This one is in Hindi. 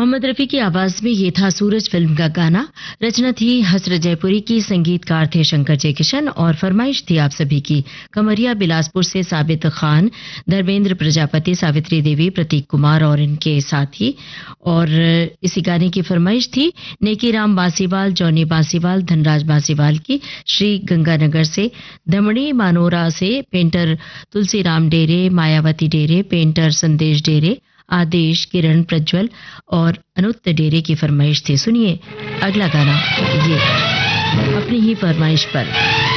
मोहम्मद रफी की आवाज में ये था सूरज फिल्म का गाना। रचना थी हसरत जयपुरी की, संगीतकार थे शंकर जयकिशन और फरमाइश थी आप सभी की कमरिया बिलासपुर से साबित खान, धर्मेंद्र प्रजापति, सावित्री देवी, प्रतीक कुमार और इनके साथी। और इसी गाने की फरमाइश थी नेकीराम बासीवाल, जॉनी बासीवाल, धनराज बासीवाल की, श्री गंगानगर से, धमणी मानोरा से पेंटर तुलसीराम डेरे, मायावती डेरे, पेंटर संदेश डेरे, आदेश, किरण, प्रज्वल और अनुत्त डेरे की फरमाइश थी। सुनिए अगला गाना, ये अपनी ही फरमाइश पर